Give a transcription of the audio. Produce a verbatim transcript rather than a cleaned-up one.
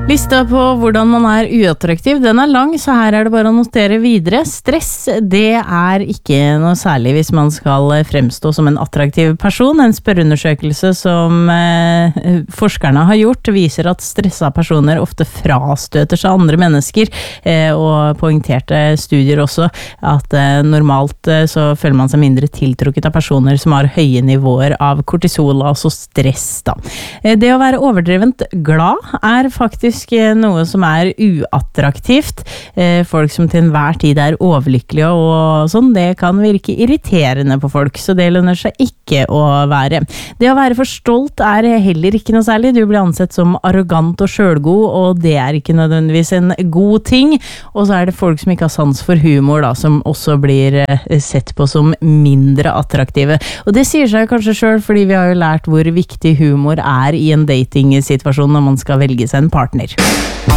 Lista på hvordan man er uattraktiv, den er lang, så her er det bare å notere videre. Stress, det er ikke noe særlig hvis man skal fremstå som en attraktiv person. En spørreundersøkelse som eh, forskerne har gjort viser at stressa personer ofte frastøter seg andre mennesker, eh, og poengterte studier også at eh, normalt eh, så føler man seg mindre tiltrukket av personer som har høye nivåer av kortisol, altså stress da. Eh, det å være overdrevent glad er faktisk noe som er uattraktivt. Folk som til enhver tid er overlykkelige og sånn, det kan virke irriterende på folk, så det lønner seg ikke å være. Det å være for stolt er heller ikke noe særlig. Du blir ansett som arrogant og selvgod, og det er ikke nødvendigvis en god ting. Og så er det folk som ikke har sans for humor da, som også blir sett på som mindre attraktive. Og det sier seg kanskje selv, fordi vi har jo lært hvor viktig humor er i en datingsituasjon når man skal velge seg en partner.